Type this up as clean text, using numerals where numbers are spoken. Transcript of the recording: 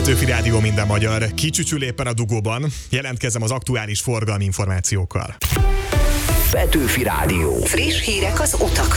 Petőfi Rádió, minden magyar. Kicsücsül éppen a dugóban. Jelentkezem az aktuális forgalmi információkkal. Petőfi Rádió. Friss hírek az utakról.